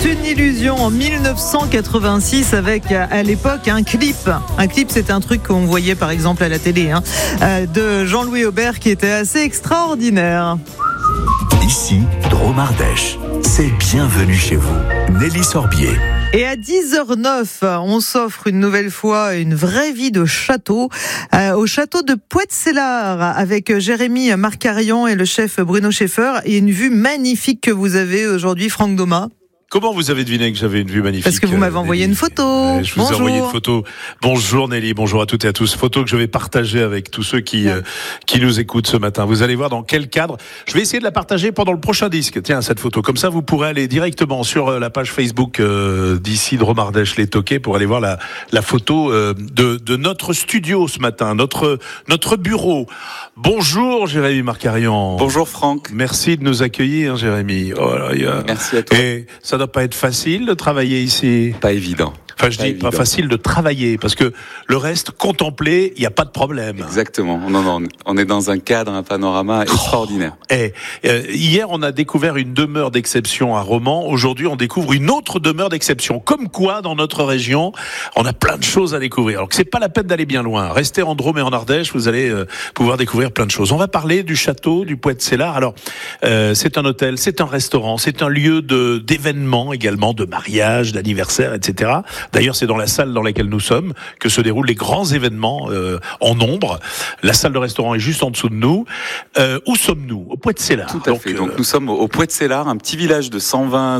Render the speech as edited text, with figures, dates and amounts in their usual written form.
une illusion en 1986 avec à l'époque un clip. Un clip, c'était un truc qu'on voyait par exemple à la télé de Jean-Louis Aubert qui était assez extraordinaire. Ici, Drôme Ardèche. C'est bienvenue chez vous. Nelly Sorbier. Et à 10h09, on s'offre une nouvelle fois une vraie vie de château au château de Poët-Sellard avec Jérémy Marcarian et le chef Bruno Schaeffer et une vue magnifique que vous avez aujourd'hui, Franck Domas. Comment vous avez deviné que j'avais une vue magnifique? Parce que vous m'avez envoyé une photo. Je vous ai envoyé une photo. Bonjour Nelly, bonjour à toutes et à tous. Photo que je vais partager avec tous ceux qui nous écoutent ce matin. Vous allez voir dans quel cadre. Je vais essayer de la partager pendant le prochain disque. Tiens, cette photo. Comme ça, vous pourrez aller directement sur la page Facebook d'ici Drôme Ardèche les Toquets pour aller voir la photo de notre studio ce matin, notre bureau. Bonjour Jérémy Marcarian. Bonjour Franck. Merci de nous accueillir, Jérémy. Oh là, Merci à toi. Et ça doit pas être facile de travailler ici. Pas évident. Enfin, je dis pas facile de travailler, parce que le reste, contempler, il n'y a pas de problème. Exactement. Non, on est dans un cadre, un panorama extraordinaire. Hier, on a découvert une demeure d'exception à Romans. Aujourd'hui, on découvre une autre demeure d'exception. Comme quoi, dans notre région, on a plein de choses à découvrir. Alors que c'est pas la peine d'aller bien loin. Restez en Drôme et en Ardèche, vous allez pouvoir découvrir plein de choses. On va parler du château du Poët-Sellard. Alors, c'est un hôtel, c'est un restaurant, c'est un lieu d'événements également, de mariage, d'anniversaire, etc. D'ailleurs, c'est dans la salle dans laquelle nous sommes que se déroulent les grands événements en nombre. La salle de restaurant est juste en dessous de nous. Où sommes-nous? Au Poët-Sellard. Tout à fait. Donc nous sommes au Poët-Sellard, un petit village de 120